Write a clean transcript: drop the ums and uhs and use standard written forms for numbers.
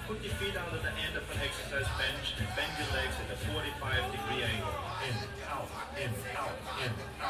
Put your feet out at the end of an exercise bench and bend your legs at a 45-degree angle. In, out, in, out, in, out.